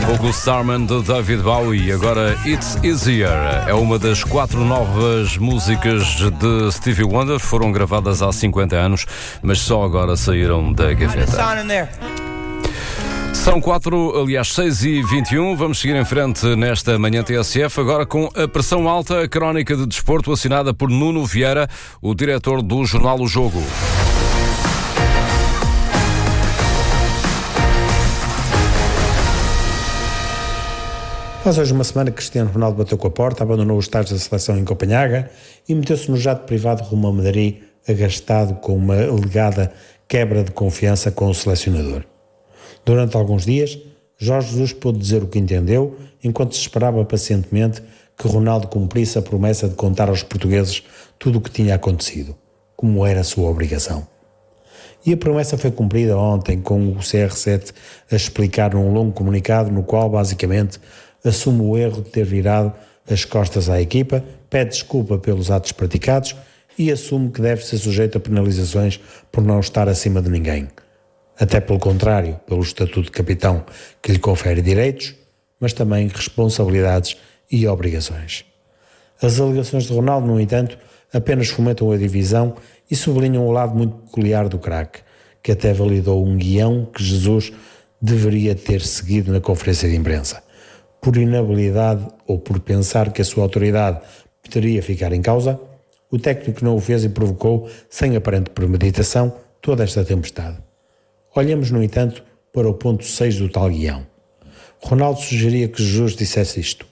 O Starman de David Bowie, agora It's Easier. É uma das 4 novas músicas de Stevie Wonder, foram gravadas há 50 anos, mas só agora saíram da gaveta. São 6h21, vamos seguir em frente nesta manhã TSF, agora com a pressão alta, a crónica de desporto assinada por Nuno Vieira, o diretor do jornal O Jogo. Faz hoje uma semana que Cristiano Ronaldo bateu com a porta, abandonou os estádios da seleção em Copenhaga e meteu-se no jato privado rumo a Madrid, agastado com uma alegada quebra de confiança com o selecionador. Durante alguns dias, Jorge Jesus pôde dizer o que entendeu, enquanto se esperava pacientemente que Ronaldo cumprisse a promessa de contar aos portugueses tudo o que tinha acontecido, como era a sua obrigação. E a promessa foi cumprida ontem, com o CR7 a explicar num longo comunicado no qual, basicamente, assume o erro de ter virado as costas à equipa, pede desculpa pelos atos praticados e assume que deve ser sujeito a penalizações por não estar acima de ninguém. Até pelo contrário, pelo estatuto de capitão que lhe confere direitos, mas também responsabilidades e obrigações. As alegações de Ronaldo, no entanto, apenas fomentam a divisão e sublinham o lado muito peculiar do craque, que até validou um guião que Jesus deveria ter seguido na conferência de imprensa. Por inabilidade ou por pensar que a sua autoridade poderia ficar em causa, o técnico não o fez e provocou, sem aparente premeditação, toda esta tempestade. Olhemos, no entanto, para o ponto 6 do tal guião. Ronaldo sugeria que Jesus dissesse isto: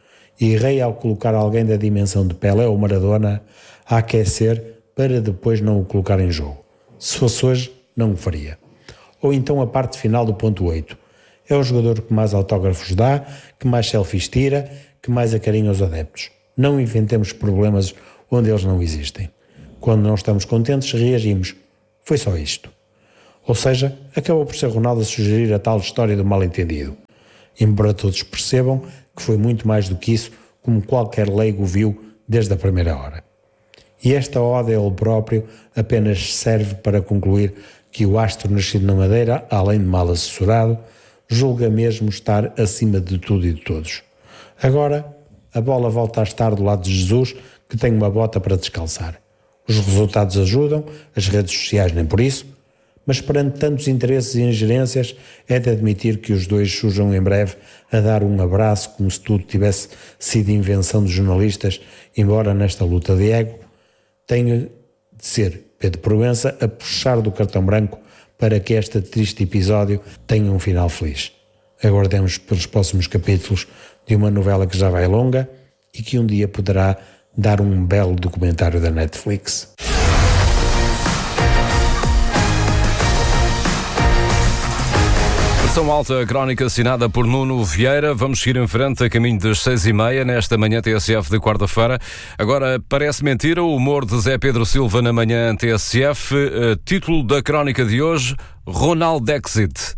e errei ao colocar alguém da dimensão de Pelé ou Maradona a aquecer para depois não o colocar em jogo. Se fosse hoje, não o faria. Ou então a parte final do ponto 8. É o jogador que mais autógrafos dá, que mais selfies tira, que mais acarinha os adeptos. Não inventemos problemas onde eles não existem. Quando não estamos contentes, reagimos. Foi só isto. Ou seja, acabou por ser Ronaldo a sugerir a tal história do mal-entendido. Embora todos percebam que foi muito mais do que isso, como qualquer leigo viu desde a primeira hora. E esta ode a ele próprio apenas serve para concluir que o astro nascido na Madeira, além de mal assessorado, julga mesmo estar acima de tudo e de todos. Agora, a bola volta a estar do lado de Jesus, que tem uma bota para descalçar. Os resultados ajudam, as redes sociais nem por isso, mas perante tantos interesses e ingerências, é de admitir que os dois surjam em breve a dar um abraço como se tudo tivesse sido invenção dos jornalistas, embora nesta luta de ego tenha de ser Pedro Proença a puxar do cartão branco para que este triste episódio tenha um final feliz. Aguardemos pelos próximos capítulos de uma novela que já vai longa e que um dia poderá dar um belo documentário da Netflix. Pressão alta, a crónica assinada por Nuno Vieira. Vamos seguir em frente a caminho das 6h30 nesta manhã TSF de quarta-feira. Agora, parece mentira, o humor de Zé Pedro Silva na manhã TSF. Título da crónica de hoje: Ronaldexit.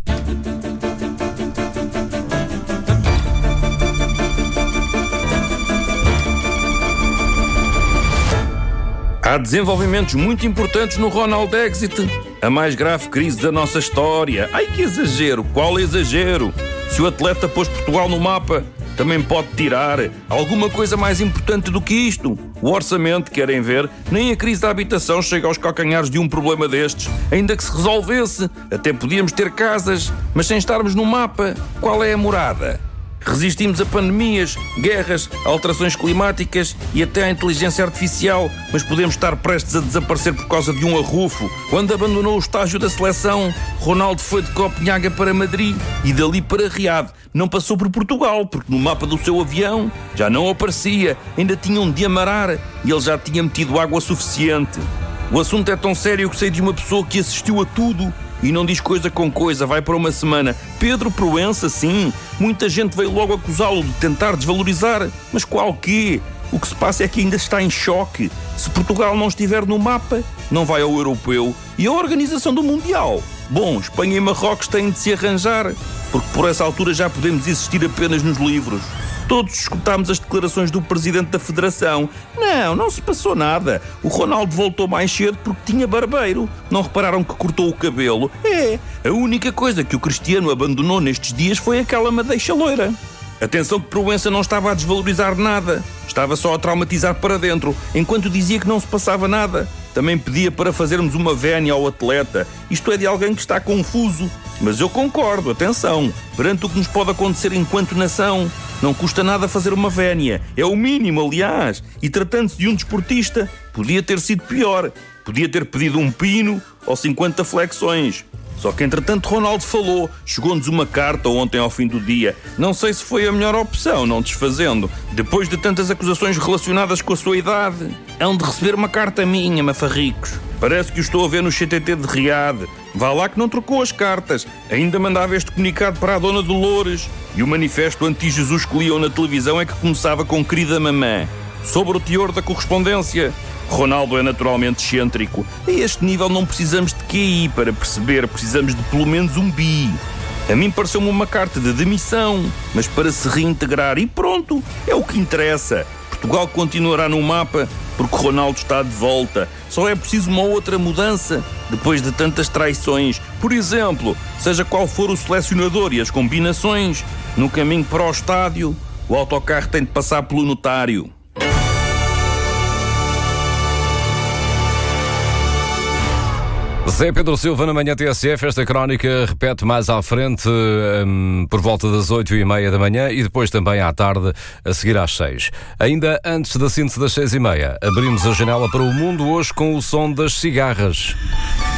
Há desenvolvimentos muito importantes no Ronaldexit. A mais grave crise da nossa história. Ai, que exagero! Qual exagero? Se o atleta pôs Portugal no mapa, também pode tirar alguma coisa mais importante do que isto. O orçamento, querem ver? Nem a crise da habitação chega aos calcanhares de um problema destes. Ainda que se resolvesse, até podíamos ter casas, mas sem estarmos no mapa. Qual é a morada? Resistimos a pandemias, guerras, alterações climáticas e até à inteligência artificial, mas podemos estar prestes a desaparecer por causa de um arrufo. Quando abandonou o estágio da seleção, Ronaldo foi de Copenhaga para Madrid e dali para Riad. Não passou por Portugal, porque no mapa do seu avião já não aparecia, ainda tinham de amarar e ele já tinha metido água suficiente. O assunto é tão sério que sei de uma pessoa que assistiu a tudo e não diz coisa com coisa, vai para uma semana. Pedro Proença, sim. Muita gente veio logo acusá-lo de tentar desvalorizar. Mas qual quê? O que se passa é que ainda está em choque. Se Portugal não estiver no mapa, não vai ao Europeu e à organização do Mundial. Bom, Espanha e Marrocos têm de se arranjar, porque por essa altura já podemos existir apenas nos livros. Todos escutámos as declarações do presidente da Federação. Não se passou nada. O Ronaldo voltou mais cedo porque tinha barbeiro. Não repararam que cortou o cabelo? A única coisa que o Cristiano abandonou nestes dias foi aquela madeixa loira. Atenção que Proença não estava a desvalorizar nada. Estava só a traumatizar para dentro, enquanto dizia que não se passava nada. Também pedia para fazermos uma vénia ao atleta. Isto é de alguém que está confuso. Mas eu concordo, atenção. Perante o que nos pode acontecer enquanto nação, não custa nada fazer uma vénia. É o mínimo, aliás. E tratando-se de um desportista, podia ter sido pior. Podia ter pedido um pino ou 50 flexões. Só que, entretanto, Ronaldo falou. Chegou-nos uma carta ontem ao fim do dia. Não sei se foi a melhor opção, não desfazendo. Depois de tantas acusações relacionadas com a sua idade, hão de receber uma carta minha, mafarricos. Parece que o estou a ver no CTT de Riad. Vá lá que não trocou as cartas. Ainda mandava este comunicado para a Dona Dolores. E o manifesto anti-Jesus que liam na televisão é que começava com querida mamã. Sobre o teor da correspondência, Ronaldo é naturalmente excêntrico. A este nível não precisamos de QI para perceber, precisamos de pelo menos um bi. A mim pareceu-me uma carta de demissão, mas para se reintegrar e pronto, é o que interessa. Portugal continuará no mapa porque Ronaldo está de volta. Só é preciso uma outra mudança depois de tantas traições. Por exemplo, seja qual for o selecionador e as combinações, no caminho para o estádio, o autocarro tem de passar pelo notário. Zé Pedro Silva na manhã TSF. Esta crónica repete mais à frente por volta das 8h30 da manhã e depois também à tarde a seguir às 6. Ainda antes da síntese das 6h30, abrimos a janela para o mundo hoje com o som das cigarras.